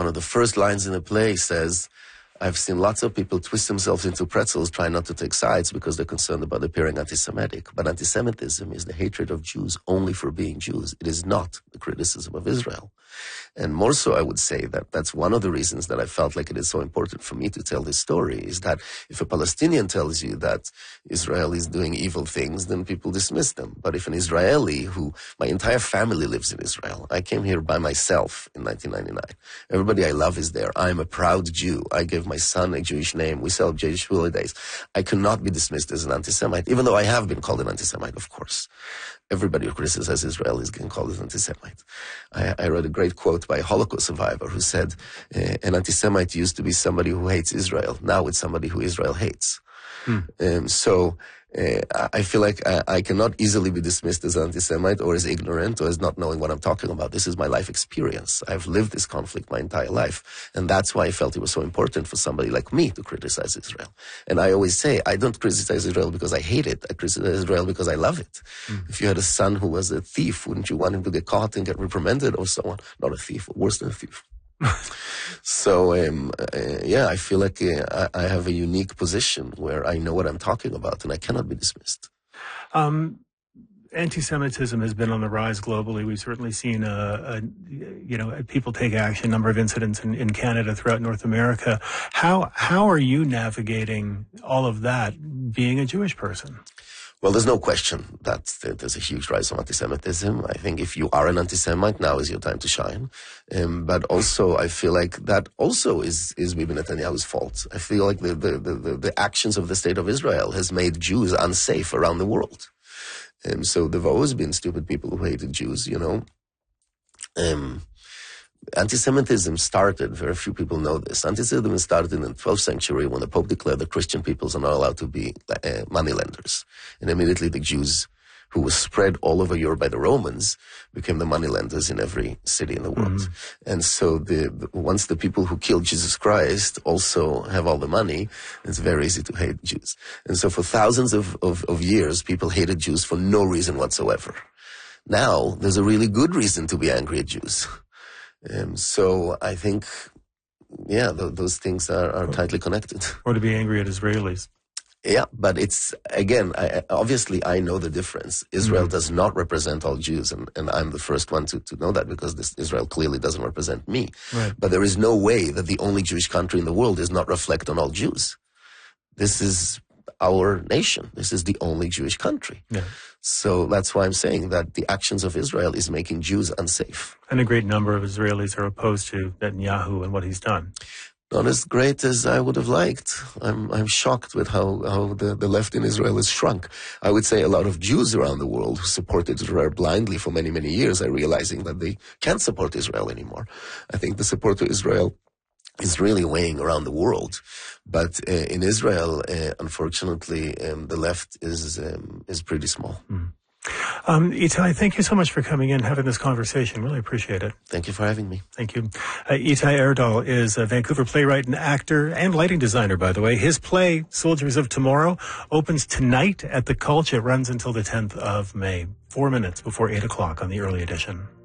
one of the first lines in the play says, I've seen lots of people twist themselves into pretzels trying not to take sides because they're concerned about appearing anti-Semitic. But anti-Semitism is the hatred of Jews only for being Jews. It is not the criticism of Israel. And more so, I would say that that's one of the reasons that I felt like it is so important for me to tell this story, is that if a Palestinian tells you that Israel is doing evil things, then people dismiss them. But if an Israeli my entire family lives in Israel. I came here by myself in 1999. Everybody I love is there. I'm a proud Jew. I gave my son a Jewish name. We celebrate Jewish holidays. I cannot be dismissed as an anti-Semite, even though I have been called an anti-Semite, of course. Everybody who criticizes Israel is getting called an anti-Semite. I read a great quote by a Holocaust survivor who said, an anti-Semite used to be somebody who hates Israel. Now it's somebody who Israel hates. I feel like I cannot easily be dismissed as anti-Semite or as ignorant or as not knowing what I'm talking about. This is my life experience. I've lived this conflict my entire life. And that's why I felt it was so important for somebody like me to criticize Israel. And I always say, I don't criticize Israel because I hate it. I criticize Israel because I love it. If you had a son who was a thief, wouldn't you want him to get caught and get reprimanded or so on? Not a thief, worse than a thief. So, I feel like I have a unique position where I know what I'm talking about and I cannot be dismissed. Anti-Semitism has been on the rise globally. We've certainly seen, people take action, a number of incidents in Canada, throughout North America. How are you navigating all of that, being a Jewish person? Well, there's no question that there's a huge rise of anti-Semitism. I think if you are an anti-Semite, now is your time to shine. But also, I feel like that also is Bibi Netanyahu's fault. I feel like the actions of the state of Israel has made Jews unsafe around the world. So there have always been stupid people who hated Jews, Anti-Semitism started, very few people know this, anti-Semitism started in the 12th century when the Pope declared that Christian peoples are not allowed to be moneylenders. And immediately the Jews, who were spread all over Europe by the Romans, became the moneylenders in every city in the world. And so once the people who killed Jesus Christ also have all the money, it's very easy to hate Jews. And so for thousands of years, people hated Jews for no reason whatsoever. Now, there's a really good reason to be angry at Jews. So I think, those things are tightly connected. Or to be angry at Israelis. Yeah, but it's, again, obviously I know the difference. Israel does not represent all Jews, and I'm the first one to know that because Israel clearly doesn't represent me. Right. But there is no way that the only Jewish country in the world does not reflect on all Jews. This is our nation. This is the only Jewish country. Yeah. So that's why I'm saying that the actions of Israel is making Jews unsafe. And a great number of Israelis are opposed to Netanyahu and what he's done. Not as great as I would have liked. I'm shocked with how the left in Israel has shrunk. I would say a lot of Jews around the world who supported Israel blindly for many, many years are realizing that they can't support Israel anymore. I think the support of Israel is really weighing around the world. But in Israel, unfortunately, the left is pretty small. Itai, thank you so much for coming in and having this conversation. Really appreciate it. Thank you for having me. Thank you. Itai Erdal is a Vancouver playwright and actor and lighting designer, by the way. His play, Soldiers of Tomorrow, opens tonight at the Culture. It runs until the 10th of May, 4 minutes before 8 o'clock on the early edition.